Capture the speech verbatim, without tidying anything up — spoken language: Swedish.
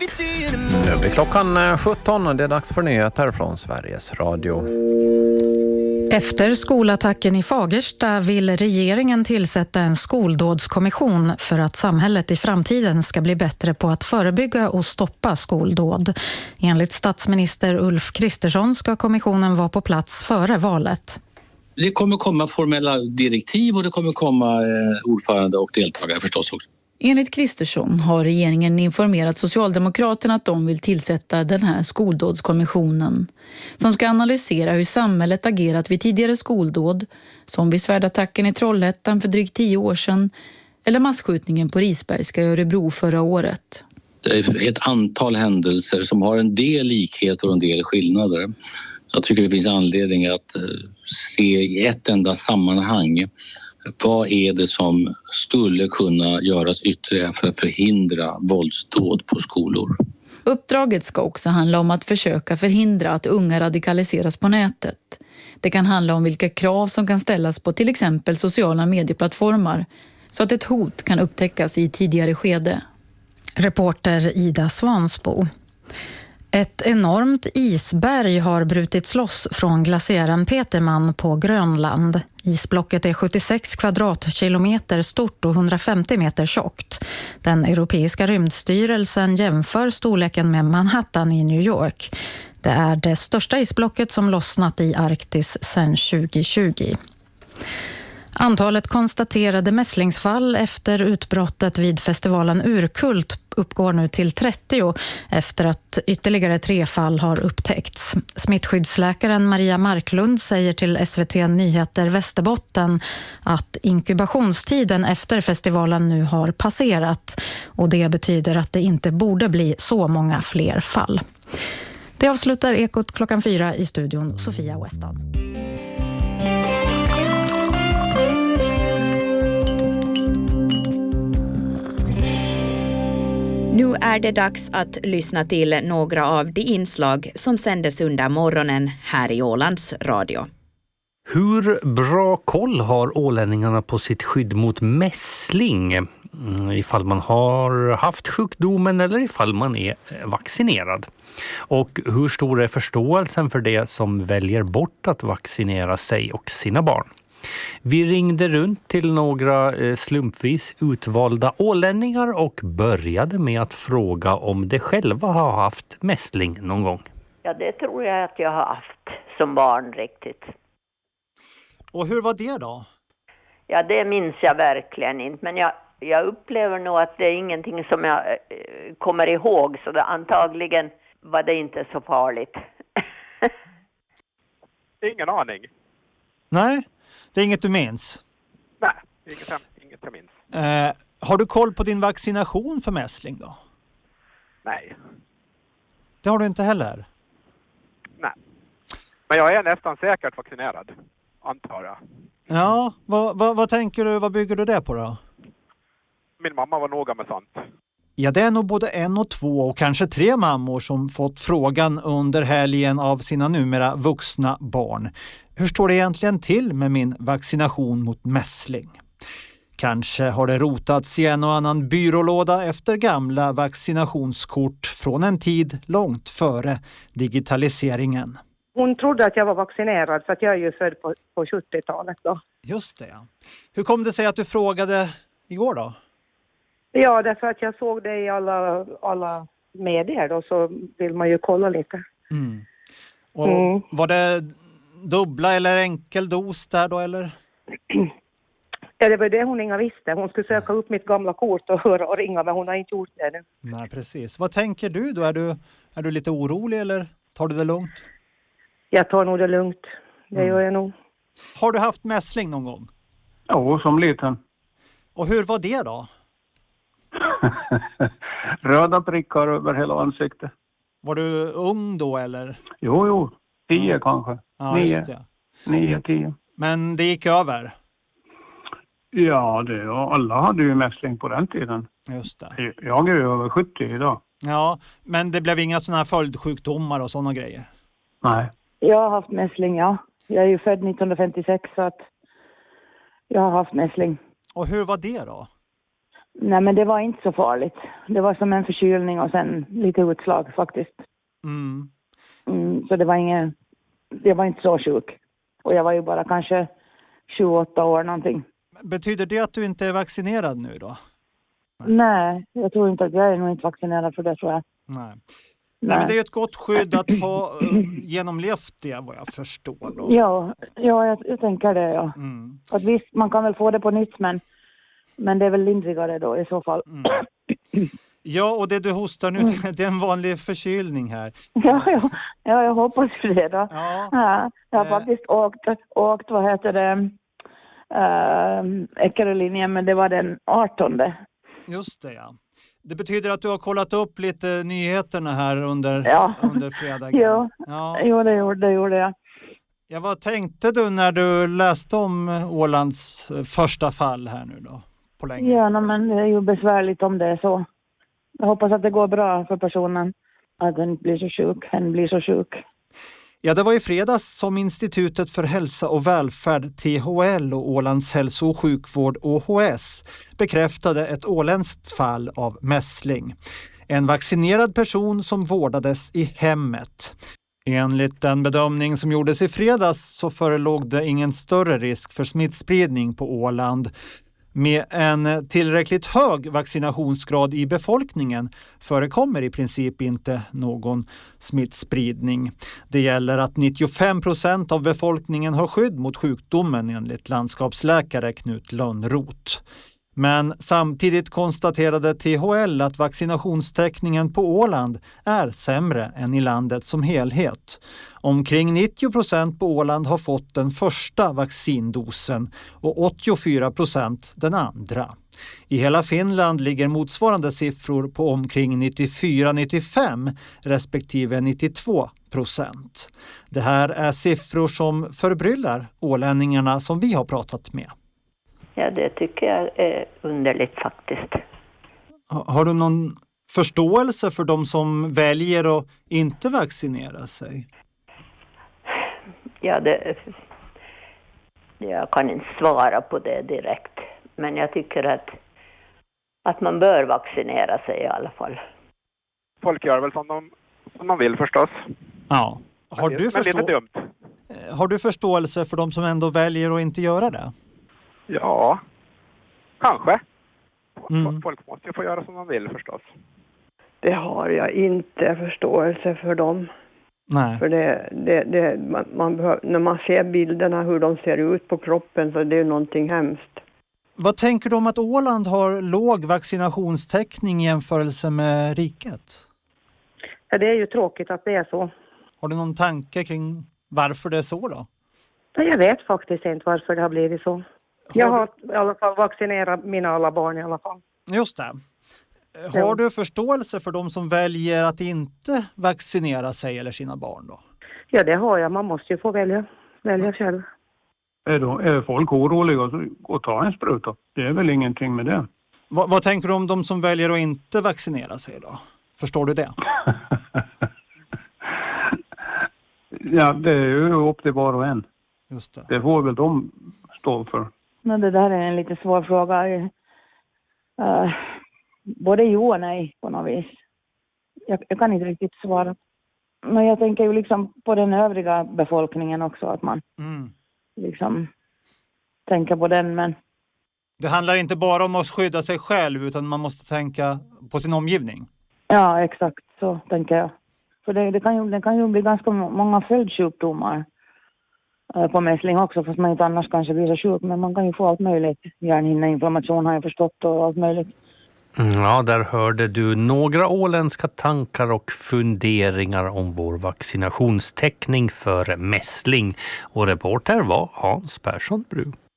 Nu blir klockan sjutton och det är dags för nyheter från Sveriges Radio. Efter skolattacken i Fagersta vill regeringen tillsätta en skoldådskommission för att samhället i framtiden ska bli bättre på att förebygga och stoppa skoldåd. Enligt statsminister Ulf Kristersson ska kommissionen vara på plats före valet. Det kommer komma formella direktiv och det kommer komma eh, ordförande och deltagare förstås också. Enligt Kristersson har regeringen informerat Socialdemokraterna att de vill tillsätta den här skoldådskommissionen som ska analysera hur samhället agerat vid tidigare skoldåd, som vid svärdattacken i Trollhättan för drygt tio år sedan eller massskjutningen på Risbergska i Örebro förra året. Det är ett antal händelser som har en del likheter och en del skillnader. Jag tycker det finns anledning att se i ett enda sammanhang vad är det som skulle kunna göras ytterligare för att förhindra våldsdåd på skolor. Uppdraget ska också handla om att försöka förhindra att unga radikaliseras på nätet. Det kan handla om vilka krav som kan ställas på till exempel sociala medieplattformar så att ett hot kan upptäckas i tidigare skede. Reporter Ida Svansbo. Ett enormt isberg har brutits loss från glaciären Petermann på Grönland. Isblocket är sjuttiosex kvadratkilometer stort och hundrafemtio meter tjockt. Den europeiska rymdstyrelsen jämför storleken med Manhattan i New York. Det är det största isblocket som lossnat i Arktis sedan tjugo tjugo. Antalet konstaterade mässlingsfall efter utbrottet vid festivalen Urkult uppgår nu till trettio efter att ytterligare tre fall har upptäckts. Smittskyddsläkaren Maria Marklund säger till S V T Nyheter Västerbotten att inkubationstiden efter festivalen nu har passerat och det betyder att det inte borde bli så många fler fall. Det avslutar Ekot klockan fyra i studion Sofia Weston. Nu är det dags att lyssna till några av de inslag som sändes under morgonen här i Ålands Radio. Hur bra koll har ålänningarna på sitt skydd mot mässling? Ifall man har haft sjukdomen eller ifall man är vaccinerad. Och hur stor är förståelsen för det som väljer bort att vaccinera sig och sina barn? Vi ringde runt till några slumpvis utvalda ålänningar och började med att fråga om de själva har haft mässling någon gång. Ja, det tror jag att jag har haft som barn riktigt. Och hur var det då? Ja, det minns jag verkligen inte. Men jag, jag upplever nog att det är ingenting som jag eh, kommer ihåg. Så det, antagligen var det inte så farligt. Ingen aning. Nej, det är inget du minns? Nej, inget, inget jag minns. Eh, har du koll på din vaccination för mässling då? Nej. Det har du inte heller? Nej. Men jag är nästan säkert vaccinerad, antar jag. Ja, vad, vad, vad tänker du, vad bygger du det på då? Min mamma var noga med sånt. Ja, det är nog både en och två och kanske tre mammor som fått frågan under helgen av sina numera vuxna barn. Hur står det egentligen till med min vaccination mot mässling? Kanske har det rotats i en och annan byrålåda efter gamla vaccinationskort från en tid långt före digitaliseringen. Hon trodde att jag var vaccinerad för att jag är ju född på, på sjuttiotalet då. Just det, ja. Hur kom det sig att du frågade igår då? Ja, därför att jag såg det i alla, alla medier då, så vill man ju kolla lite. Mm. Och Mm. var det dubbla eller enkel dos där då eller? Ja, det var det hon inga visste. Hon skulle söka upp mitt gamla kort och höra och ringa, men hon har inte gjort det nu. Nej, precis. Vad tänker du då? Är du, är du lite orolig eller tar du det lugnt? Jag tar nog det lugnt. Det Mm. gör jag nog. Har du haft mässling någon gång? Ja, som liten. Och hur var det då? Röda prickar över hela ansiktet. Var du ung då eller? Jo, jo. Tio mm. kanske. Ja, nio. just det. Nio, tio. Men det gick över? Ja, det, ja, alla hade ju mässling på den tiden. Just det. Jag är ju över sjuttio idag. Ja, men det blev inga sådana här följdsjukdomar och sådana grejer? Nej. Jag har haft mässling, ja. Jag är ju född nittonhundrafemtiosex så att jag har haft mässling. Och hur var det då? Nej, men det var inte så farligt. Det var som en förkylning och sen lite utslag faktiskt. Mm. Mm, så det var inget, jag var inte så sjuk. Och jag var ju bara kanske tjugoåtta år någonting. Betyder det att du inte är vaccinerad nu då? Nej, Nej jag tror inte att jag är nog inte vaccinerad för det, tror jag. Nej. Nej. Nej, men det är ju ett gott skydd att ha uh, genomlevt det, vad jag förstår då. Ja, ja jag, jag tänker det, ja. Mm. Att visst, man kan väl få det på nytt, men, men det är väl lindrigare då i så fall. Mm. Ja, och det du hostar nu, mm. det är en vanlig förkylning här. Ja, ja, ja jag hoppas ju det då. Ja. Ja, jag har Eh. faktiskt åkt, åkt, vad heter det, äh, Eckerölinjen, men det var den artonde. Just det, ja. Det betyder att du har kollat upp lite nyheterna här under, ja. under fredagen. Jo, ja. jo det, gjorde, det gjorde jag. Ja, vad tänkte du när du läste om Ålands första fall här nu då? På länge? Ja, no, men det är ju besvärligt om det är så. Jag hoppas att det går bra för personen. Att den blir så sjuk. Den blir så sjuk. Ja, det var i fredags som Institutet för hälsa och välfärd T H L och Ålands hälso- och sjukvård O H S bekräftade ett åländskt fall av mässling. En vaccinerad person som vårdades i hemmet. Enligt den bedömning som gjordes i fredags så förelåg det ingen större risk för smittspridning på Åland. Med en tillräckligt hög vaccinationsgrad i befolkningen förekommer i princip inte någon smittspridning. Det gäller att nittiofem procent av befolkningen har skydd mot sjukdomen enligt landskapsläkare Knut Lönnroth. Men samtidigt konstaterade T H L att vaccinationstäckningen på Åland är sämre än i landet som helhet. Omkring nittio procent på Åland har fått den första vaccindosen och åttiofyra procent den andra. I hela Finland ligger motsvarande siffror på omkring nittiofyra till nittiofem respektive nittiotvå procent. Det här är siffror som förbryllar ålänningarna som vi har pratat med. Ja, det tycker jag är underligt faktiskt. Har du någon förståelse för de som väljer att inte vaccinera sig? Ja, det, jag kan inte svara på det direkt. Men jag tycker att, att man bör vaccinera sig i alla fall. Folk gör väl som de, som de vill förstås. Ja. Har men, du, men förstå- lite dumt. har du förståelse för de som ändå väljer att inte göra det? Ja, kanske. Mm. Folk måste ju få göra som de vill förstås. Det har jag inte förståelse för dem. Nej. För det, det, det, man, man behöver, när man ser bilderna hur de ser ut på kroppen så det är någonting hemskt. Vad tänker du om att Åland har låg vaccinationstäckning i jämförelse med riket? Ja, det är ju tråkigt att det är så. Har du någon tanke kring varför det är så då? Jag vet faktiskt inte varför det har blivit så. Jag har i alla fall vaccinerat mina alla barn i alla fall. Just det. Har Ja. du förståelse för de som väljer att inte vaccinera sig eller sina barn då? Ja, det har jag. Man måste ju få välja, välja själv. Är, då, är folk oroliga att ta en spruta? Det är väl ingenting med det. Vad, vad tänker du om de som väljer att inte vaccinera sig då? Förstår du det? Ja, det är ju upp till var och en. Just det. Det får väl de stå för. Men det där är en lite svår fråga. Uh, både jo och nej på något vis. Jag, jag kan inte riktigt svara. Men jag tänker ju liksom på den övriga befolkningen också. Att man Mm. liksom tänker på den. Men Det handlar inte bara om att skydda sig själv utan man måste tänka på sin omgivning. ja, exakt så tänker jag. För det, det, kan ju, det kan ju bli ganska många följdsjukdomar uh, på mässling också. Fast man inte annars kanske blir så sjuk. Men man kan ju få allt möjligt. Hjärnhinneinflammation har jag förstått och allt möjligt. Ja, där hörde du några åländska tankar och funderingar om vår vaccinationstäckning för mässling. Och reporter var Hans Persson Bru.